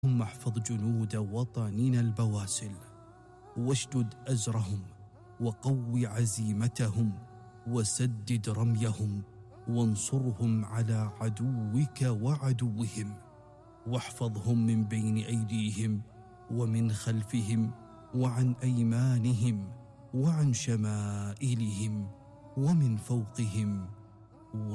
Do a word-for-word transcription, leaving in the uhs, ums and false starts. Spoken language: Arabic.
اللهم احفظ جنود وطننا البواسل، واشدد أزرهم، وقو عزيمتهم، وسدد رميهم، وانصرهم على عدوك وعدوهم، واحفظهم من بين أيديهم ومن خلفهم وعن أيمانهم وعن شمائلهم ومن فوقهم